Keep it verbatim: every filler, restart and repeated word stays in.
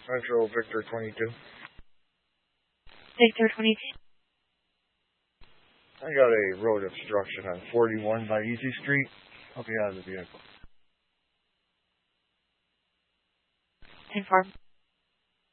Metro Victor twenty-two. Victor twenty-two. I got a road obstruction on forty-one by Easy Street. I'll be out of the vehicle. Inform.